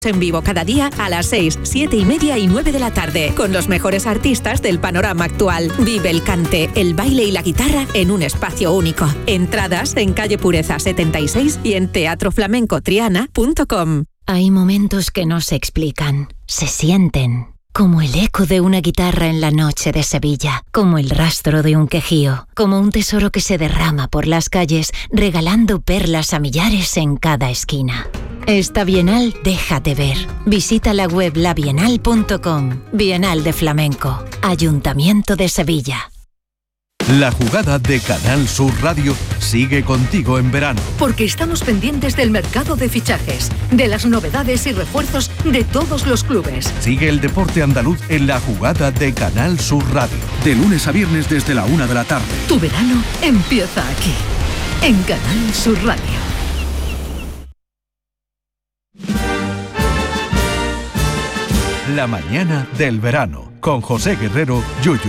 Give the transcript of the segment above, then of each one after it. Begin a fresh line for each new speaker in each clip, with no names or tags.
En vivo cada día a las 6, 7 y media y 9 de la tarde, con los mejores artistas del panorama actual. Vive el cante, el baile y la guitarra en un espacio único. Entradas en calle Pureza 76 y en teatroflamencotriana.com.
Hay momentos que no se explican, se sienten. Como el eco de una guitarra en la noche de Sevilla, como el rastro de un quejío, como un tesoro que se derrama por las calles, regalando perlas a millares en cada esquina. Esta Bienal déjate ver. Visita la web labienal.com. Bienal de Flamenco. Ayuntamiento de Sevilla.
La jugada de Canal Sur Radio sigue contigo en verano.
Porque estamos pendientes del mercado de fichajes, de las novedades y refuerzos de todos los clubes.
Sigue el deporte andaluz en la jugada de Canal Sur Radio. De lunes a viernes desde la 1 de la tarde.
Tu verano empieza aquí, en Canal Sur Radio.
La mañana del verano, con José Guerrero Yuyu.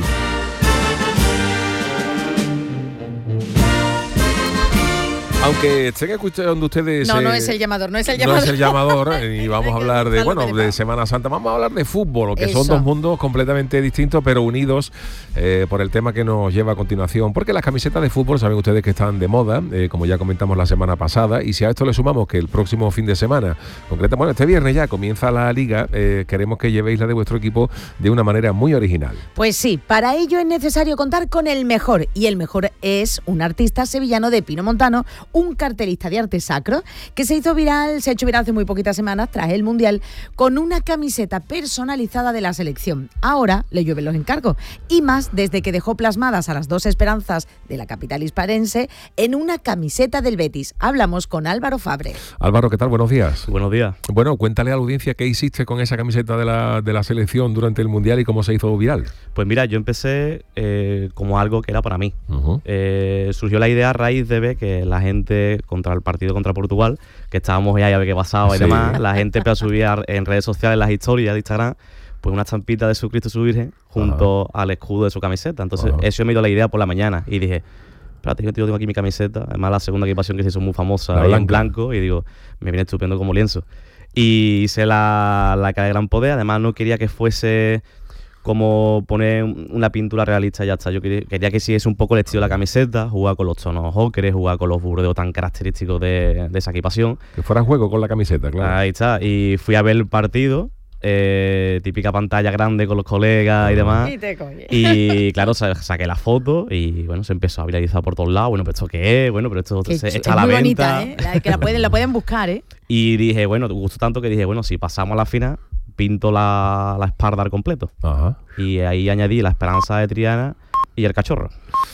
Aunque estén escuchando ustedes...
No es el llamador, no es el
llamador. Y vamos a hablar de Semana Santa. Vamos a hablar de fútbol, que son dos mundos completamente distintos, pero unidos por el tema que nos lleva a continuación. Porque las camisetas de fútbol, saben ustedes que están de moda, como ya comentamos la semana pasada. Y si a esto le sumamos que el próximo fin de semana, este viernes ya comienza la Liga, queremos que llevéis la de vuestro equipo de una manera muy original.
Pues sí, para ello es necesario contar con el mejor. Y el mejor es un artista sevillano de Pino Montano, un cartelista de arte sacro que se ha hecho viral hace muy poquitas semanas tras el Mundial con una camiseta personalizada de la selección. Ahora le llueven los encargos y más desde que dejó plasmadas a las dos esperanzas de la capital hispalense en una camiseta del Betis. Hablamos con Álvaro Fabre.
Álvaro, ¿qué tal? Buenos días.
Buenos días.
Bueno, cuéntale a la audiencia qué hiciste con esa camiseta de la selección durante el Mundial y cómo se hizo viral.
Pues mira, yo empecé como algo que era para mí. Surgió la idea a raíz de ver que la gente contra el partido contra Portugal, que estábamos ya a ver qué pasaba y demás, la gente empezó a subir en redes sociales las historias de Instagram, pues una estampita de Jesucristo y su Virgen junto al escudo de su camiseta. Entonces eso me dio la idea por la mañana y dije, espérate, yo tengo aquí mi camiseta, además la segunda equipación que se hizo muy famosa en blanco, y digo, me viene estupendo como lienzo. Y hice la cara de gran poder. Además no quería que fuese como poner una pintura realista y ya está. Yo quería que siguiese un poco el estilo de la camiseta, jugar con los tonos ocres, jugar con los burdeos tan característicos de esa equipación.
Que fuera juego con la camiseta, claro.
Ahí está. Y fui a ver el partido, típica pantalla grande con los colegas y demás. Y claro, saqué la foto y bueno, se empezó a viralizar por todos lados. Bueno, pero ¿esto qué es? Bueno, pero esto está a la venta.
Bonita, que la pueden buscar,
Y dije, bueno, te gustó tanto que dije, bueno, si pasamos a la final, pinto la espalda al completo. Y ahí añadí la esperanza de Triana y el cachorro.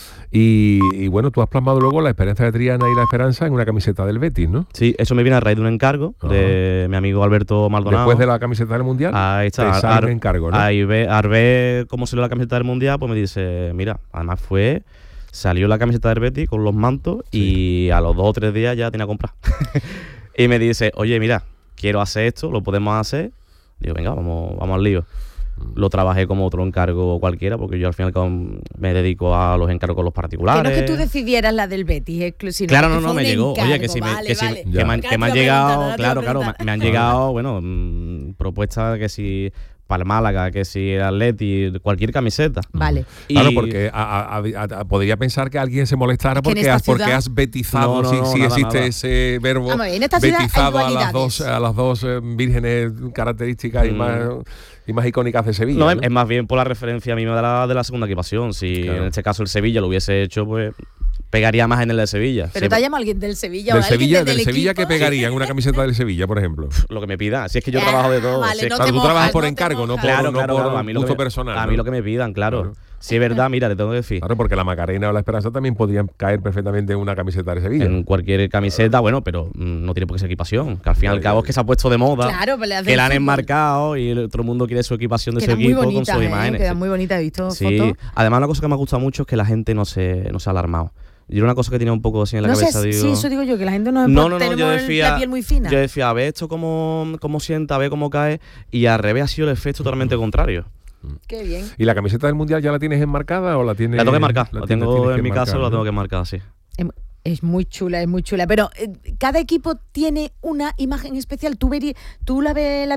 Y bueno, tú has plasmado luego la esperanza de Triana y la esperanza en una camiseta del Betis, ¿no?
Sí, eso me viene a raíz de un encargo de mi amigo Alberto Maldonado.
Después de la camiseta del Mundial,
ahí está,
te sale un encargo, ¿no?
Al ver cómo salió la camiseta del Mundial, pues me dice, mira, además salió la camiseta del Betis con los mantos y a los 2 o 3 días ya tenía que comprar. Y me dice, oye, mira, quiero hacer esto, lo podemos hacer. Digo, venga, vamos al lío. Lo trabajé como otro encargo cualquiera, porque yo al final me dedico a los encargos con los particulares.
Que no es que tú decidieras la del Betis, sino
claro,
que
no, me llegó.
Encargo.
Oye, que me han llegado, me han llegado, bueno, propuestas que si para el Málaga, que si el Atleti, cualquier camiseta.
Vale.
Claro, porque podría pensar que alguien se molestara porque has betizado, si existe ese verbo, betizado a las dos vírgenes características y más icónicas de Sevilla.
No, es más bien por la referencia misma de la segunda equipación. Si en este caso el Sevilla lo hubiese hecho, pues pegaría más en el de Sevilla.
¿Pero te ha llamado alguien del Sevilla?
¿Del Sevilla que pegaría en una camiseta del Sevilla, por ejemplo?
Lo que me pida. Si es que yo trabajo de todo.
Vale,
claro, tú trabajas por encargo, no por gusto personal.
A mí lo que me pidan, claro. Si es verdad, mira, te tengo que decir.
Claro, porque la Macarena o la Esperanza también podrían caer perfectamente en una camiseta de Sevilla.
En cualquier camiseta, bueno, pero no tiene por qué ser equipación. Que al fin y al cabo es que se ha puesto de moda.
Claro,
que la han enmarcado y todo el mundo quiere su equipación de su equipo con sus imágenes.
Queda muy bonita, he visto
fotos. Además, una cosa que me ha gustado mucho es que la gente no se ha alarmado. Y era una cosa que tenía un poco así en la cabeza.
Sí, eso digo yo, que la gente no tenemos la piel muy fina.
Yo decía, a ver esto cómo sienta, a ver cómo cae. Y al revés ha sido el efecto totalmente contrario.
Qué bien.
¿Y la camiseta del Mundial ya la tienes enmarcada o la tienes?
La tengo que marcar. La tengo en mi casa, la tengo que marcar, sí.
Es muy chula, Pero cada equipo tiene una imagen especial. Tú la ves